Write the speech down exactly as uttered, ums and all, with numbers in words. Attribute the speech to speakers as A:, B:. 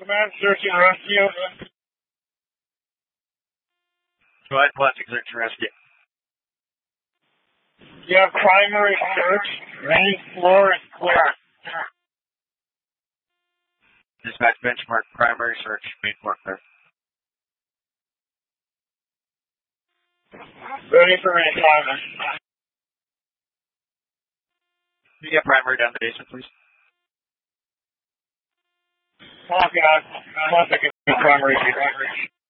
A: Command search and rescue.
B: Go ahead, Plastic Search and Rescue.
A: You have primary search. Main floor is clear.
B: Dispatch benchmark, primary search, main floor clear.
A: Ready for reassignment.
B: Can you get primary down the basement, please?
A: Okay, I'm, I'm not thinking primary. primary.